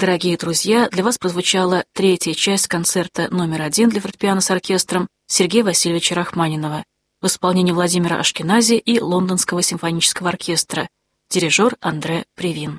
Дорогие друзья, для вас прозвучала третья часть концерта номер 1 для фортепиано с оркестром Сергея Васильевича Рахманинова в исполнении Владимира Ашкенази и Лондонского симфонического оркестра, дирижер Андре Привин.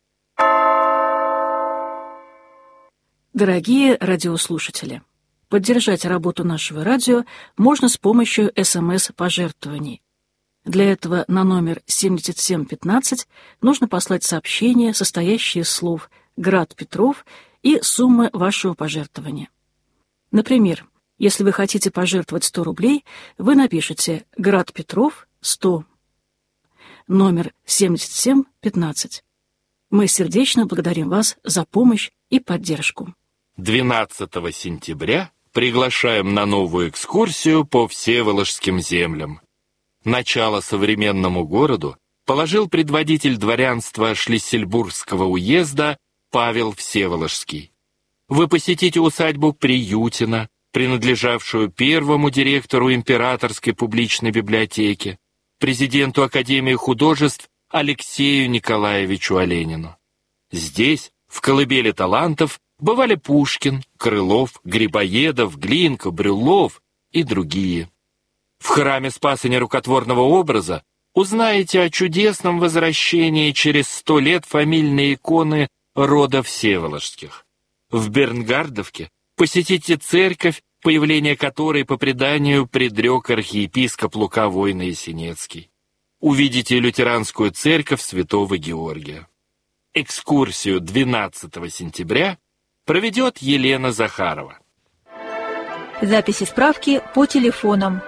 Дорогие радиослушатели, поддержать работу нашего радио можно с помощью СМС-пожертвований. Для этого на номер 7715 нужно послать сообщение, состоящее из слов «Град Петров» и суммы вашего пожертвования. Например, если вы хотите пожертвовать 100 рублей, вы напишите «Град Петров, 100». Номер 7715. Мы сердечно благодарим вас за помощь и поддержку. 12 сентября приглашаем на новую экскурсию по Всеволожским землям. Начало современному городу положил предводитель дворянства Шлиссельбургского уезда Павел Всеволожский. Вы посетите усадьбу Приютина, принадлежавшую первому директору Императорской публичной библиотеки, президенту Академии художеств Алексею Николаевичу Оленину. Здесь, в колыбели талантов, бывали Пушкин, Крылов, Грибоедов, Глинка, Брюллов и другие. В храме Спаса Нерукотворного образа узнаете о чудесном возвращении через 100 лет фамильной иконы рода Всеволожских. В Бернгардовке посетите церковь, появление которой по преданию предрек архиепископ Лука Войно-Ясенецкий. Увидите лютеранскую церковь Святого Георгия. Экскурсию 12 сентября проведет Елена Захарова. Записи справки по телефонам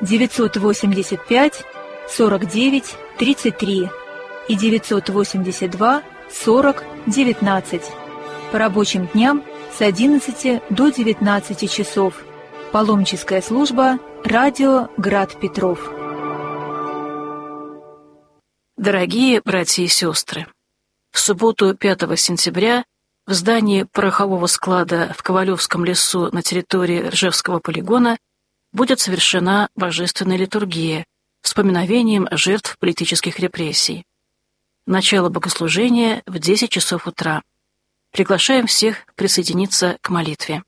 985 49 33 и 982 40 19. По рабочим дням с 11 до 19 часов. Паломническая служба «Радио Град Петров». Дорогие братья и сестры, в субботу 5 сентября в здании порохового склада в Ковалевском лесу на территории Ржевского полигона будет совершена божественная литургия с поминовением жертв политических репрессий. Начало богослужения в 10 часов утра. Приглашаем всех присоединиться к молитве.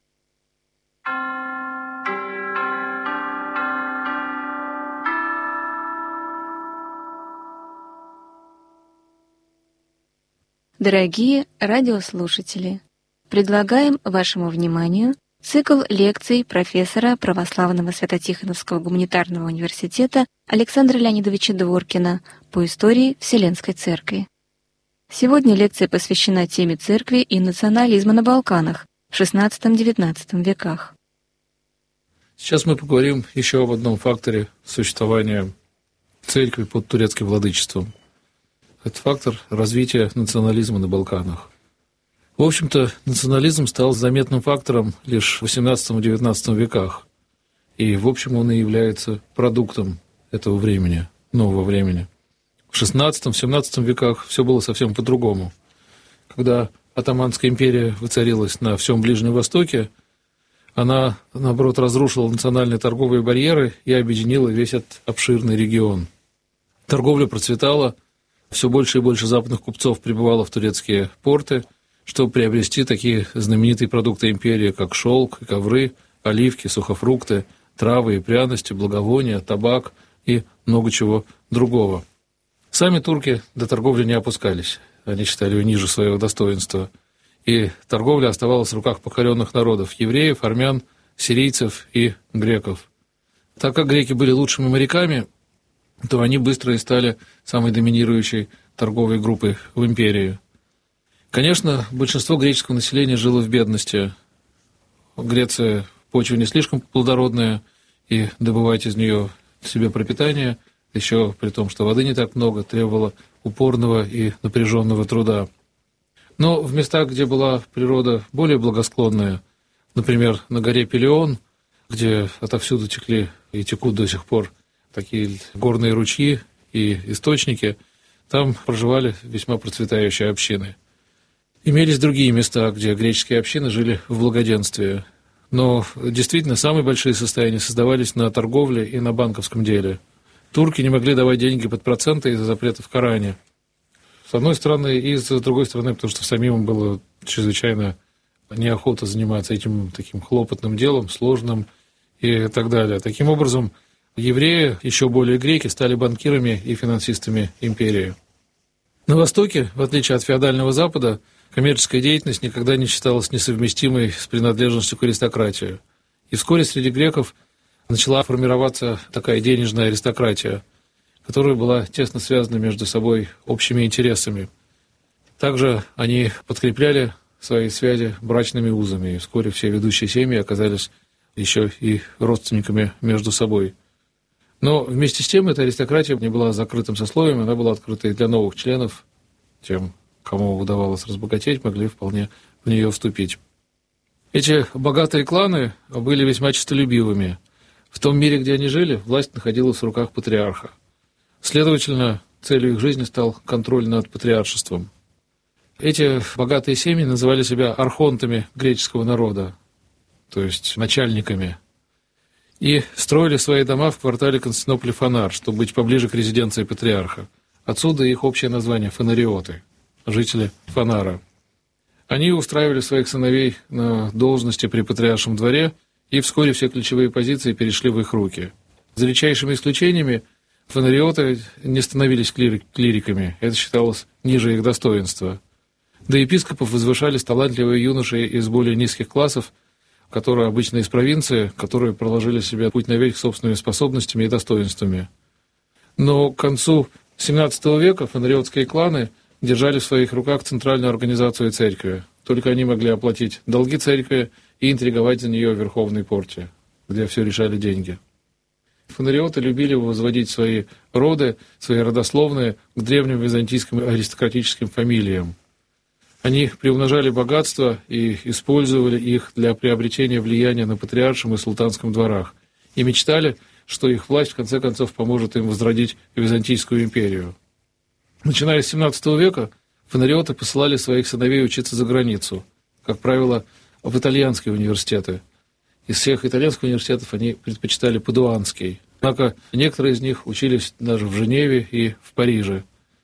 Дорогие радиослушатели, предлагаем вашему вниманию цикл лекций профессора Православного Свято-Тихоновского гуманитарного университета Александра Леонидовича Дворкина по истории Вселенской Церкви. Сегодня лекция посвящена теме церкви и национализма на Балканах в XVI-XIX веках. Сейчас мы поговорим еще об одном факторе существования церкви под турецким владычеством. Это фактор развития национализма на Балканах. В общем-то, национализм стал заметным фактором лишь в XVIII-XIX веках. И, в общем, он и является продуктом этого времени, нового времени. В XVI-XVII веках все было совсем по-другому. Когда Отtomанская империя воцарилась на всем Ближнем Востоке, она, наоборот, разрушила национальные торговые барьеры и объединила весь этот обширный регион. Торговля процветала, все больше и больше западных купцов прибывало в турецкие порты, чтобы приобрести такие знаменитые продукты империи, как шелк и ковры, оливки, сухофрукты, травы и пряности, благовония, табак и много чего другого. Сами турки до торговли не опускались, они считали ее ниже своего достоинства, и торговля оставалась в руках покоренных народов – евреев, армян, сирийцев и греков. Так как греки были лучшими моряками, то они быстро и стали самой доминирующей торговой группой в империи. Конечно, большинство греческого населения жило в бедности. Греция почва не слишком плодородная, и добывать из нее себе пропитание, еще при том, что воды не так много, требовало упорного и напряженного труда. Но в местах, где была природа более благосклонная, например, на горе Пелион, где отовсюду текли и текут до сих пор такие горные ручьи и источники, там проживали весьма процветающие общины. Имелись другие места, где греческие общины жили в благоденствии. Но действительно самые большие состояния создавались на торговле и на банковском деле. Турки не могли давать деньги под проценты из-за запрета в Коране. С одной стороны, и с другой стороны, потому что самим им было чрезвычайно неохота заниматься этим таким хлопотным делом, сложным и так далее. Таким образом, евреи, еще более греки, стали банкирами и финансистами империи. На Востоке, в отличие от феодального Запада, коммерческая деятельность никогда не считалась несовместимой с принадлежностью к аристократии. И вскоре среди греков начала формироваться такая денежная аристократия, которая была тесно связана между собой общими интересами. Также они подкрепляли свои связи брачными узами, и вскоре все ведущие семьи оказались еще и родственниками между собой. Но вместе с тем эта аристократия не была закрытым сословием, она была открыта и для новых членов, тем, кому удавалось разбогатеть, могли вполне в нее вступить. Эти богатые кланы были весьма честолюбивыми. В том мире, где они жили, власть находилась в руках патриарха. Следовательно, целью их жизни стал контроль над патриаршеством. Эти богатые семьи называли себя архонтами греческого народа, то есть начальниками, и строили свои дома в квартале Константинополь-Фонар, чтобы быть поближе к резиденции патриарха. Отсюда их общее название – фонариоты, жители Фонара. Они устраивали своих сыновей на должности при патриаршем дворе, и вскоре все ключевые позиции перешли в их руки. За редчайшими исключениями фонариоты не становились клириками, это считалось ниже их достоинства. До епископов возвышались талантливые юноши из более низких классов, которые обычно из провинции, которые проложили себе путь наверх собственными способностями и достоинствами. Но к концу XVII века фонариотские кланы держали в своих руках центральную организацию церкви. Только они могли оплатить долги церкви и интриговать за нее в Верховной Порте, где все решали деньги. Фонариоты любили возводить свои роды, свои родословные к древним византийским аристократическим фамилиям. Они приумножали богатство и использовали их для приобретения влияния на патриаршем и султанском дворах, и мечтали, что их власть в конце концов поможет им возродить Византийскую империю. Начиная с XVII века фонариоты посылали своих сыновей учиться за границу, как правило, в итальянские университеты. Из всех итальянских университетов они предпочитали падуанский. Однако некоторые из них учились даже в Женеве и в Париже.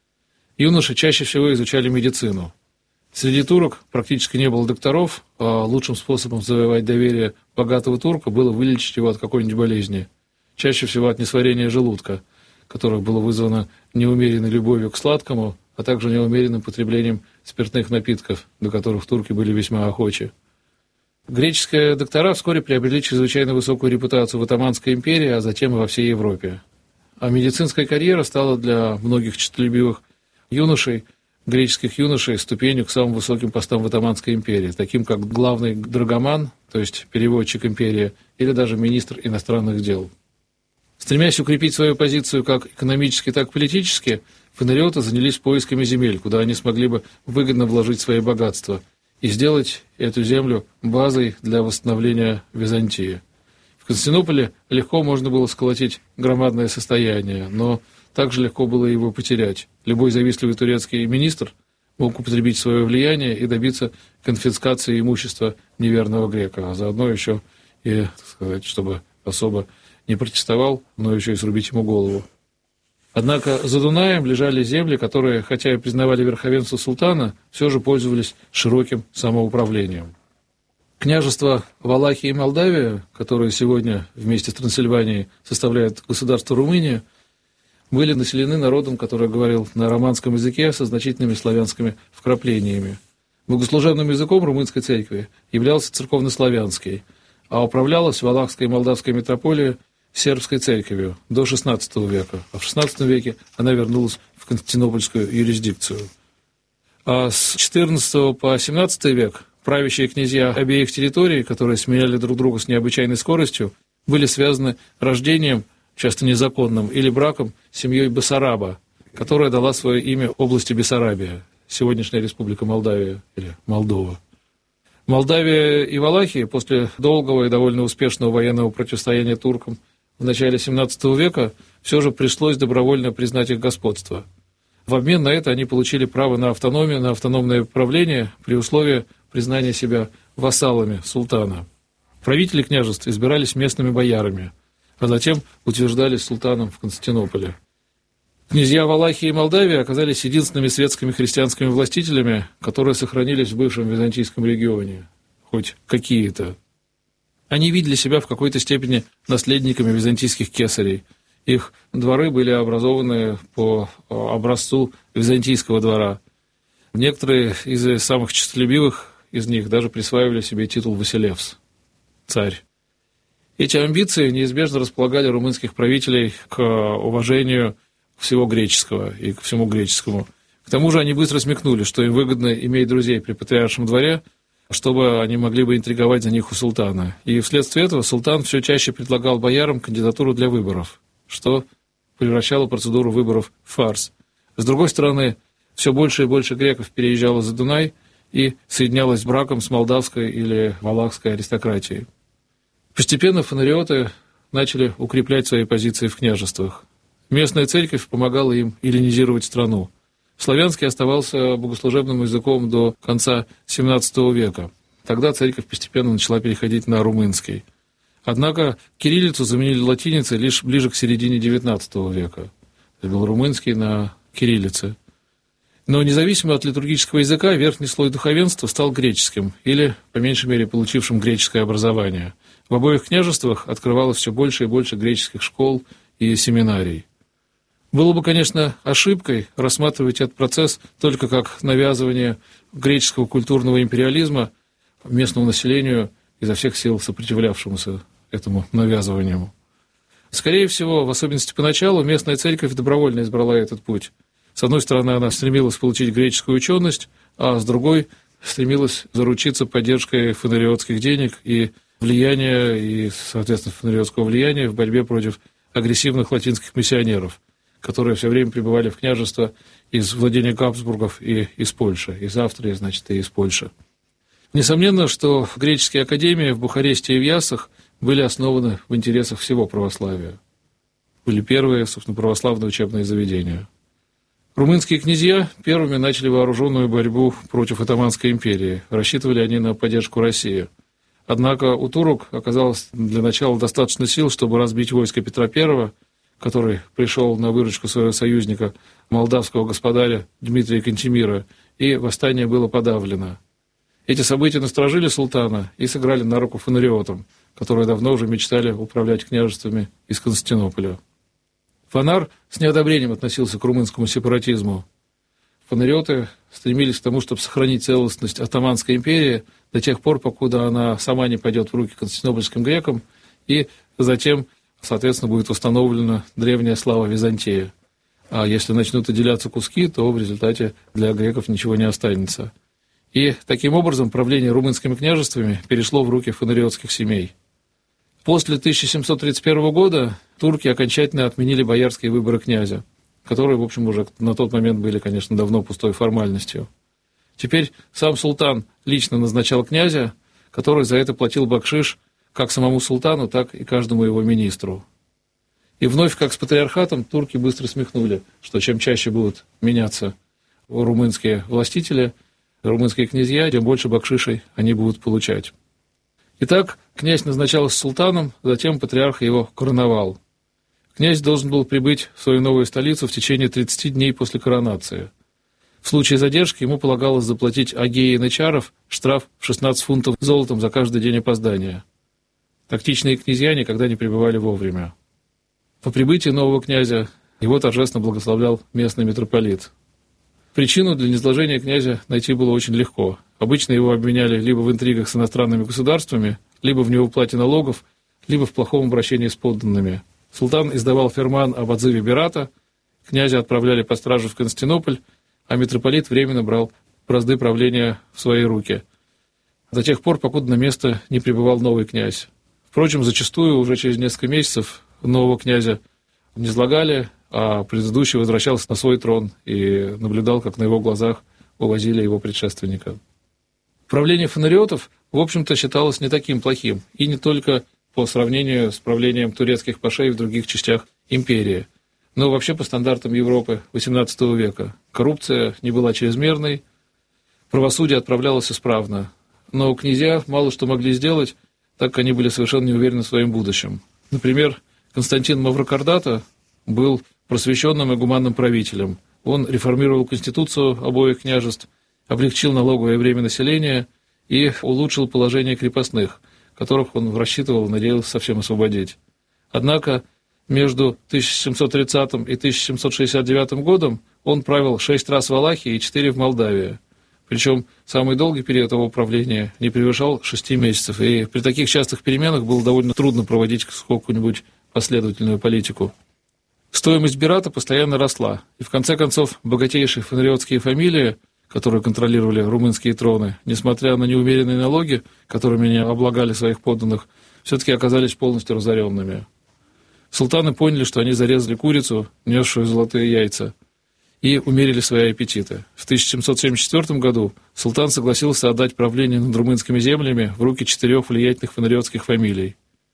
Юноши чаще всего изучали медицину. Среди турок практически не было докторов, а лучшим способом завоевать доверие богатого турка было вылечить его от какой-нибудь болезни. Чаще всего от несварения желудка, которое было вызвано неумеренной любовью к сладкому, а также неумеренным потреблением спиртных напитков, до которых турки были весьма охочи. Греческие доктора вскоре приобрели чрезвычайно высокую репутацию в Отtomанской империи, а затем и во всей Европе. А медицинская карьера стала для многих честолюбивых юношей, греческих юношей, ступенью к самым высоким постам в Отtomанской империи, таким как главный драгоман, то есть переводчик империи, или даже министр иностранных дел. Стремясь укрепить свою позицию как экономически, так и политически, фонариоты занялись поисками земель, куда они смогли бы выгодно вложить свои богатства и сделать эту землю базой для восстановления Византии. В Константинополе легко можно было сколотить громадное состояние, но также легко было его потерять. Любой завистливый турецкий министр мог употребить свое влияние и добиться конфискации имущества неверного грека, а заодно еще и, так сказать, чтобы особо не протестовал, но еще и срубить ему голову. Однако за Дунаем лежали земли, которые, хотя и признавали верховенство султана, все же пользовались широким самоуправлением. Княжества Валахия и Молдавия, которые сегодня вместе с Трансильванией составляют государство Румыния, были населены народом, который говорил на романском языке со значительными славянскими вкраплениями. Богослужебным языком румынской церкви являлся церковнославянский, а управлялась Валахская и Молдавская митрополия сербской церковью до XVI века, а в XVI веке она вернулась в константинопольскую юрисдикцию. А с XIV по XVII век правящие князья обеих территорий, которые сменяли друг друга с необычайной скоростью, были связаны рождением, часто незаконным, или браком с семьей Бессараба, которая дала свое имя области Бессарабия, сегодняшняя республика Молдавия или Молдова. Молдавия и Валахия после долгого и довольно успешного военного противостояния туркам в начале XVII века все же пришлось добровольно признать их господство. В обмен на это они получили право на автономию, на автономное правление при условии признания себя вассалами султана. Правители княжеств избирались местными боярами, а затем утверждались султаном в Константинополе. Князья Валахии и Молдавии оказались единственными светскими христианскими властителями, которые сохранились в бывшем византийском регионе, хоть какие-то. Они видели себя в какой-то степени наследниками византийских кесарей. Их дворы были образованы по образцу византийского двора. Некоторые из самых честолюбивых из них даже присваивали себе титул Василевс, царь. Эти амбиции неизбежно располагали румынских правителей к уважению всего греческого и к всему греческому. К тому же они быстро смекнули, что им выгодно иметь друзей при патриаршем дворе, чтобы они могли бы интриговать за них у султана. И вследствие этого султан все чаще предлагал боярам кандидатуру для выборов, что превращало процедуру выборов в фарс. С другой стороны, все больше и больше греков переезжало за Дунай и соединялось браком с молдавской или валахской аристократией. Постепенно фонариоты начали укреплять свои позиции в княжествах. Местная церковь помогала им эллинизировать страну. Славянский оставался богослужебным языком до конца XVII века. Тогда церковь постепенно начала переходить на румынский. Однако кириллицу заменили латиницей лишь ближе к середине XIX века. Это был румынский на кириллице. Но независимо от литургического языка, верхний слой духовенства стал греческим, или, по меньшей мере, получившим греческое образование. В обоих княжествах открывалось все больше и больше греческих школ и семинарий. Было бы, конечно, ошибкой рассматривать этот процесс только как навязывание греческого культурного империализма местному населению, изо всех сил сопротивлявшемуся этому навязыванию. Скорее всего, в особенности поначалу, местная церковь добровольно избрала этот путь. С одной стороны, она стремилась получить греческую ученость, а с другой стремилась заручиться поддержкой фонариотских денег и влияния, и, соответственно, фонариотского влияния в борьбе против агрессивных латинских миссионеров, которые все время прибывали в княжество из владения Габсбургов и из Польши, из Австрии, значит, и из Польши. Несомненно, что греческие академии в Бухаресте и в Яссах были основаны в интересах всего православия. Были первые, собственно, православные учебные заведения. Румынские князья первыми начали вооруженную борьбу против Оттоманской империи. Рассчитывали они на поддержку России. Однако у турок оказалось для начала достаточно сил, чтобы разбить войско Петра I, который пришел на выручку своего союзника, молдавского господаря Дмитрия Кантемира, и восстание было подавлено. Эти события насторожили султана и сыграли на руку фонариотам, которые давно уже мечтали управлять княжествами из Константинополя. Фонар с неодобрением относился к румынскому сепаратизму. Фонариоты стремились к тому, чтобы сохранить целостность Оттоманской империи до тех пор, покуда она сама не пойдет в руки константинопольским грекам, и затем, соответственно, будет восстановлена древняя слава Византии. А если начнут отделяться куски, то в результате для греков ничего не останется. И таким образом правление румынскими княжествами перешло в руки фонариотских семей. После 1731 года турки окончательно отменили боярские выборы князя, которые, в общем, уже на тот момент были, конечно, давно пустой формальностью. Теперь сам султан лично назначал князя, который за это платил бакшиш как самому султану, так и каждому его министру. И вновь, как с патриархатом, турки быстро смекнули, что чем чаще будут меняться румынские властители, румынские князья, тем больше бакшишей они будут получать. Итак, князь назначался султаном, затем патриарх его короновал. Князь должен был прибыть в свою новую столицу в течение 30 дней после коронации. В случае задержки ему полагалось заплатить Агеи Начаров штраф в 16 фунтов золотом за каждый день опоздания. Тактичные князья никогда не прибывали вовремя. По прибытии нового князя его торжественно благословлял местный митрополит. Причину для низложения князя найти было очень легко. Обычно его обвиняли либо в интригах с иностранными государствами, либо в неуплате налогов, либо в плохом обращении с подданными. Султан издавал ферман об отзыве Берата, князя отправляли по страже в Константинополь, а митрополит временно брал бразды правления в свои руки, до тех пор, покуда на место не прибывал новый князь. Впрочем, зачастую уже через несколько месяцев нового князя низлагали, а предыдущий возвращался на свой трон и наблюдал, как на его глазах увозили его предшественника. Правление фонариотов, в общем-то, считалось не таким плохим, и не только по сравнению с правлением турецких пашей в других частях империи, но вообще по стандартам Европы XVIII века. Коррупция не была чрезмерной, правосудие отправлялось исправно, но князья мало что могли сделать, так как они были совершенно не уверены в своем будущем. Например, Константин Маврокордата был просвещенным и гуманным правителем. Он реформировал конституцию обоих княжеств, облегчил налоговое бремя населения и улучшил положение крепостных, которых он рассчитывал, надеялся совсем освободить. Однако между 1730 и 1769 годом он правил 6 раз в Валахии и 4 в Молдавии. Причем самый долгий период его правления не превышал 6 месяцев, и при таких частых переменах было довольно трудно проводить сколько-нибудь последовательную политику. Стоимость Берата постоянно росла, и в конце концов богатейшие фонариотские фамилии, которые контролировали румынские троны, несмотря на неумеренные налоги, которыми они облагали своих подданных, все-таки оказались полностью разоренными. Султаны поняли, что они зарезали курицу, несшую золотые яйца, и умерили свои аппетиты. В 1774 году султан согласился отдать правление над румынскими землями в руки 4 влиятельных фонариотских фамилий.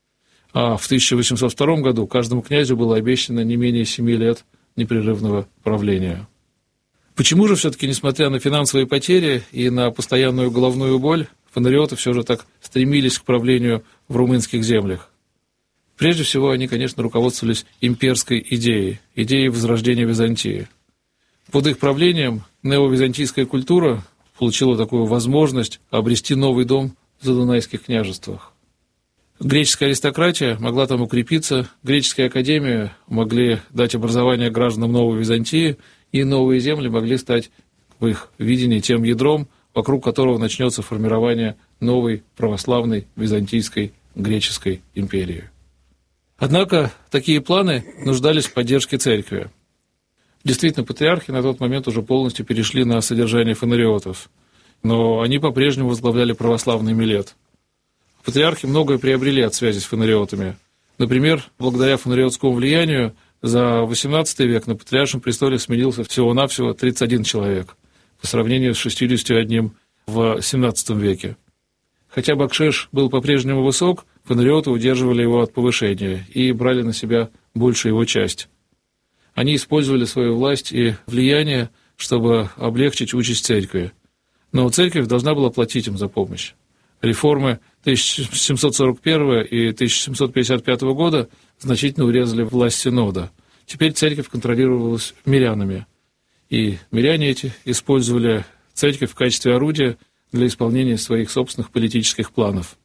А в 1802 году каждому князю было обещано не менее 7 лет непрерывного правления. Почему же все-таки, несмотря на финансовые потери и на постоянную головную боль, фонариоты все же так стремились к правлению в румынских землях? Прежде всего, они, конечно, руководствовались имперской идеей возрождения Византии. Под их правлением неовизантийская культура получила такую возможность обрести новый дом в задунайских княжествах. Греческая аристократия могла там укрепиться, греческие академии могли дать образование гражданам Новой Византии, и новые земли могли стать, в их видении, тем ядром, вокруг которого начнется формирование новой православной византийской греческой империи. Однако такие планы нуждались в поддержке церкви. Действительно, патриархи на тот момент уже полностью перешли на содержание фонариотов, но они по-прежнему возглавляли православный милет. Патриархи многое приобрели от связи с фонариотами. Например, благодаря фонариотскому влиянию за XVIII век на патриаршем престоле сменился всего-навсего 31 человек, по сравнению с 61 в XVII веке. Хотя бакшиш был по-прежнему высок, фонариоты удерживали его от повышения и брали на себя большую его часть. Они использовали свою власть и влияние, чтобы облегчить участь церкви. Но церковь должна была платить им за помощь. Реформы 1741 и 1755 года значительно урезали власть синода. Теперь церковь контролировалась мирянами. И миряне эти использовали церковь в качестве орудия для исполнения своих собственных политических планов.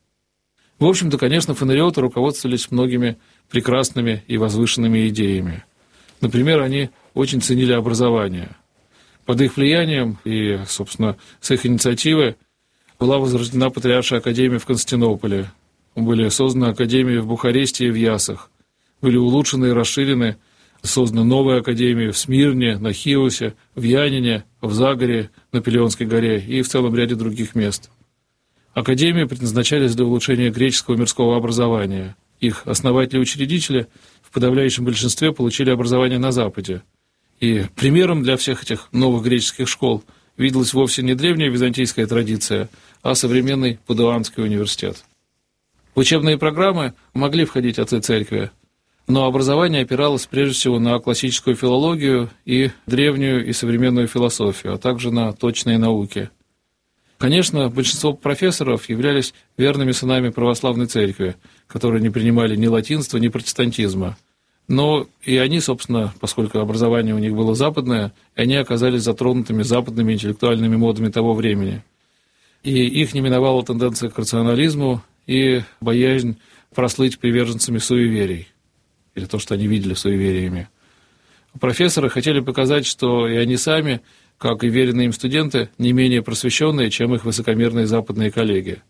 В общем-то, конечно, фонариоты руководствовались многими прекрасными и возвышенными идеями. Например, они очень ценили образование. Под их влиянием и, собственно, с их инициативы была возрождена Патриаршая академия в Константинополе. Были созданы академии в Бухаресте и в Ясах. Были улучшены и расширены, созданы новые академии в Смирне, на Хиосе, в Янине, в Загоре, на Пелионской горе и в целом ряде других мест. Академии предназначались для улучшения греческого мирского образования. Их основатели и учредители в подавляющем большинстве получили образование на Западе. И примером для всех этих новых греческих школ виделась вовсе не древняя византийская традиция, а современный Падуанский университет. В учебные программы могли входить отцы церкви, но образование опиралось прежде всего на классическую филологию и древнюю и современную философию, а также на точные науки. Конечно, большинство профессоров являлись верными сынами православной церкви, которые не принимали ни латинства, ни протестантизма. Но и они, собственно, поскольку образование у них было западное, они оказались затронутыми западными интеллектуальными модами того времени. И их не миновала тенденция к рационализму и боязнь прослыть приверженцами суеверий, или то, что они видели суевериями. Профессоры хотели показать, что и они сами, как и веренные им студенты, не менее просвещенные, чем их высокомерные западные коллеги.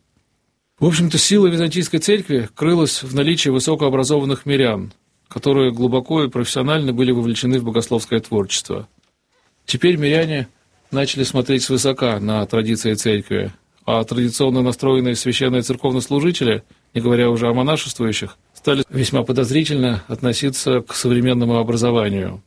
В общем-то, сила византийской церкви крылась в наличии высокообразованных мирян, которые глубоко и профессионально были вовлечены в богословское творчество. Теперь миряне начали смотреть свысока на традиции церкви, а традиционно настроенные священные церковнослужители, не говоря уже о монашествующих, стали весьма подозрительно относиться к современному образованию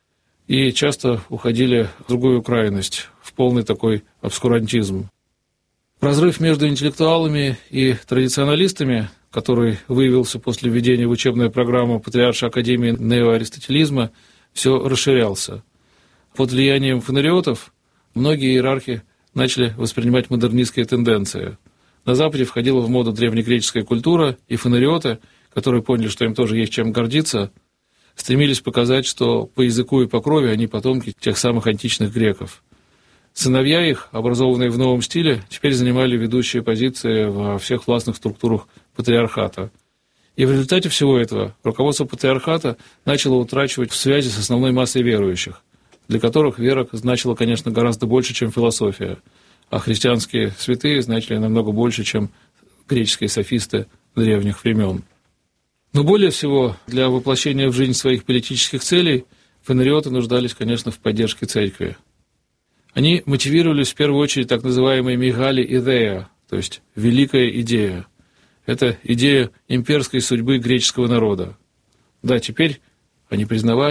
и часто уходили в другую крайность, в полный такой обскурантизм. Разрыв между интеллектуалами и традиционалистами, который выявился после введения в учебную программу Патриаршей академии неоаристотелизма, все расширялся. Под влиянием фонариотов многие иерархи начали воспринимать модернистские тенденции. На Западе входила в моду древнегреческая культура, и фонариоты, которые поняли, что им тоже есть чем гордиться, стремились показать, что по языку и по крови они потомки тех самых античных греков. Сыновья их, образованные в новом стиле, теперь занимали ведущие позиции во всех властных структурах патриархата. И в результате всего этого руководство патриархата начало утрачивать в связи с основной массой верующих, для которых вера значила, конечно, гораздо больше, чем философия, а христианские святые значили намного больше, чем греческие софисты древних времен. Но более всего для воплощения в жизнь своих политических целей фонариоты нуждались, конечно, в поддержке церкви. Они мотивировались в первую очередь так называемой «мегали идея», то есть «великая идея». Это идея имперской судьбы греческого народа. Да, теперь они признавали,